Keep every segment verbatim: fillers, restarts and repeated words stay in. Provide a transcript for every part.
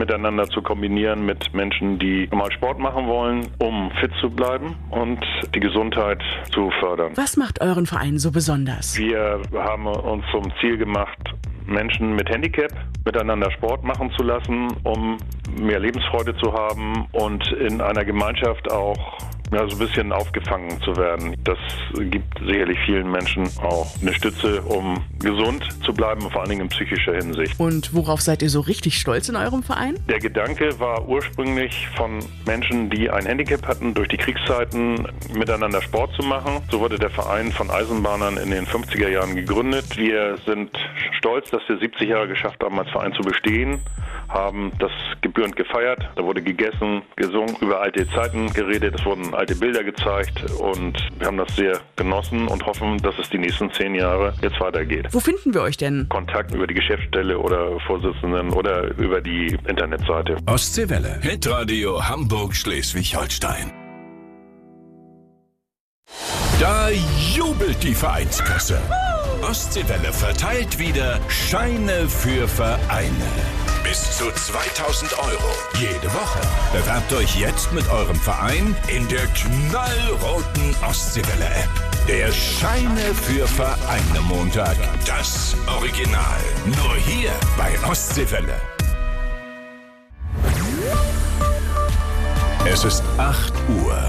miteinander zu kombinieren mit Menschen, die mal Sport machen wollen, um fit zu bleiben und die Gesundheit zu fördern. Was macht euren Verein so besonders? Wir haben uns zum Ziel gemacht, Menschen mit Handicap miteinander Sport machen zu lassen, um mehr Lebensfreude zu haben und in einer Gemeinschaft auch ja, so ein bisschen aufgefangen zu werden. Das gibt sicherlich vielen Menschen auch eine Stütze, um gesund zu bleiben, vor allen Dingen in psychischer Hinsicht. Und worauf seid ihr so richtig stolz in eurem Verein? Der Gedanke war ursprünglich von Menschen, die ein Handicap hatten, durch die Kriegszeiten miteinander Sport zu machen. So wurde der Verein von Eisenbahnern in den fünfziger Jahren gegründet. Wir sind stolz, dass wir siebzig Jahre geschafft haben, als Verein zu bestehen, haben das gebührend gefeiert. Da wurde gegessen, gesungen, über alte Zeiten geredet, es wurden alte Bilder gezeigt und wir haben das sehr genossen und hoffen, dass es die nächsten zehn Jahre jetzt weitergeht. Wo finden wir euch denn? Kontakt über die Geschäftsstelle oder Vorsitzenden oder über die Internetseite. Ostseewelle. Hitradio Hamburg Schleswig-Holstein. Da jubelt die Vereinskasse. Ostseewelle verteilt wieder Scheine für Vereine. Bis zu zweitausend Euro jede Woche. Bewerbt euch jetzt mit eurem Verein in der knallroten Ostseewelle-App. Der Scheine für Vereine Montag. Das Original. Nur hier bei Ostseewelle. Es ist acht Uhr.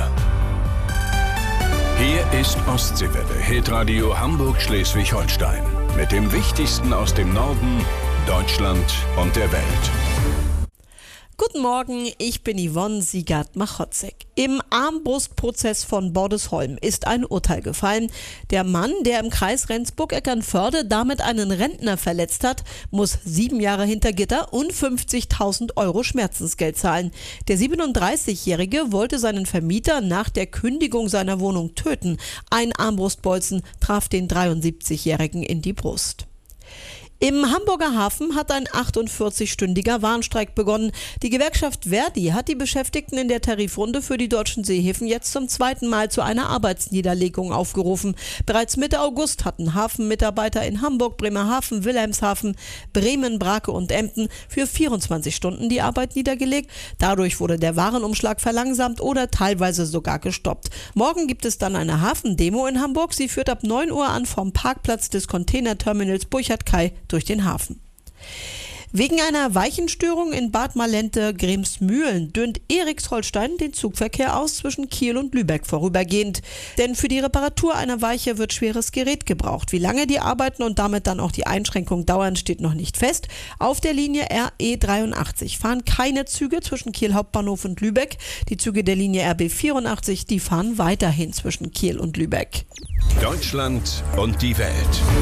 Hier ist Ostseewelle, Hitradio Hamburg Schleswig-Holstein. Mit dem Wichtigsten aus dem Norden, Deutschland und der Welt. Guten Morgen, ich bin Yvonne Siegert-Machotzek. Im Armbrustprozess von Bordesholm ist ein Urteil gefallen. Der Mann, der im Kreis Rendsburg-Eckernförde damit einen Rentner verletzt hat, muss sieben Jahre hinter Gitter und fünfzigtausend Euro Schmerzensgeld zahlen. Der siebenunddreißigjährige wollte seinen Vermieter nach der Kündigung seiner Wohnung töten. Ein Armbrustbolzen traf den dreiundsiebzigjährigen in die Brust. Im Hamburger Hafen hat ein achtundvierzigstündiger Warnstreik begonnen. Die Gewerkschaft Verdi hat die Beschäftigten in der Tarifrunde für die deutschen Seehäfen jetzt zum zweiten Mal zu einer Arbeitsniederlegung aufgerufen. Bereits Mitte August hatten Hafenmitarbeiter in Hamburg, Bremerhaven, Wilhelmshaven, Bremen, Brake und Emden für vierundzwanzig Stunden die Arbeit niedergelegt. Dadurch wurde der Warenumschlag verlangsamt oder teilweise sogar gestoppt. Morgen gibt es dann eine Hafendemo in Hamburg. Sie führt ab neun Uhr an vom Parkplatz des Containerterminals Burchard-Kai durch den Hafen. Wegen einer Weichenstörung in Bad Malente-Gremsmühlen dünnt Eriksholstein den Zugverkehr aus zwischen Kiel und Lübeck vorübergehend. Denn für die Reparatur einer Weiche wird schweres Gerät gebraucht. Wie lange die Arbeiten und damit dann auch die Einschränkung dauern, steht noch nicht fest. Auf der Linie R E dreiundachtzig fahren keine Züge zwischen Kiel Hauptbahnhof und Lübeck. Die Züge der Linie R B vierundachtzig, die fahren weiterhin zwischen Kiel und Lübeck. Deutschland und die Welt.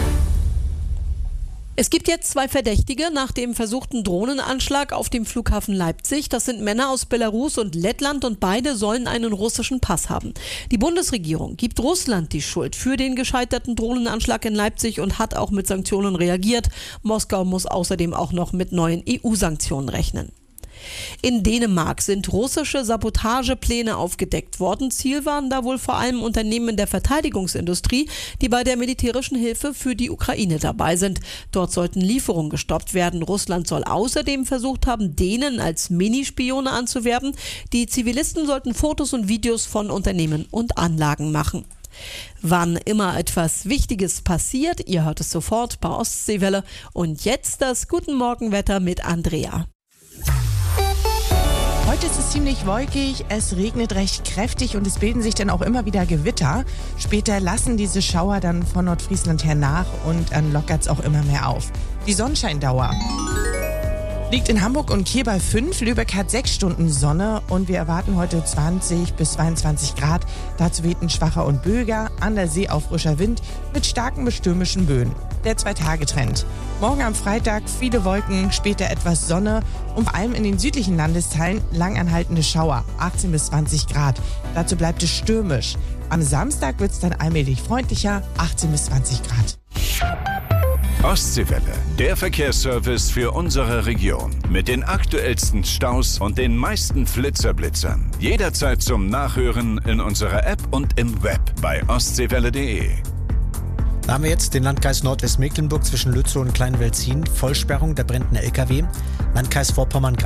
Es gibt jetzt zwei Verdächtige nach dem versuchten Drohnenanschlag auf dem Flughafen Leipzig. Das sind Männer aus Belarus und Lettland und beide sollen einen russischen Pass haben. Die Bundesregierung gibt Russland die Schuld für den gescheiterten Drohnenanschlag in Leipzig und hat auch mit Sanktionen reagiert. Moskau muss außerdem auch noch mit neuen E U-Sanktionen rechnen. In Dänemark sind russische Sabotagepläne aufgedeckt worden. Ziel waren da wohl vor allem Unternehmen der Verteidigungsindustrie, die bei der militärischen Hilfe für die Ukraine dabei sind. Dort sollten Lieferungen gestoppt werden. Russland soll außerdem versucht haben, Dänen als Minispione anzuwerben. Die Zivilisten sollten Fotos und Videos von Unternehmen und Anlagen machen. Wann immer etwas Wichtiges passiert, ihr hört es sofort bei Ostseewelle. Und jetzt das Guten Morgenwetter mit Andrea. Heute ist es ziemlich wolkig, es regnet recht kräftig und es bilden sich dann auch immer wieder Gewitter. Später lassen diese Schauer dann von Nordfriesland her nach und dann lockert es auch immer mehr auf. Die Sonnenscheindauer liegt in Hamburg und Kiel bei fünf, Lübeck hat sechs Stunden Sonne und wir erwarten heute zwanzig bis zweiundzwanzig Grad. Dazu weht ein schwacher und böiger, an der See auch frischer Wind mit starken bis stürmischen Böen. Der Zwei-Tage-Trend. Morgen am Freitag viele Wolken, später etwas Sonne und vor allem in den südlichen Landesteilen langanhaltende Schauer, achtzehn bis zwanzig Grad. Dazu bleibt es stürmisch. Am Samstag wird es dann allmählich freundlicher, achtzehn bis zwanzig Grad. Ostseewelle, der Verkehrsservice für unsere Region. Mit den aktuellsten Staus und den meisten Flitzerblitzern. Jederzeit zum Nachhören in unserer App und im Web bei ostseewelle punkt de. Da haben wir jetzt den Landkreis Nordwestmecklenburg zwischen Lützow und Kleinwelzin. Vollsperrung, da brennt ein L K W. Landkreis Vorpommern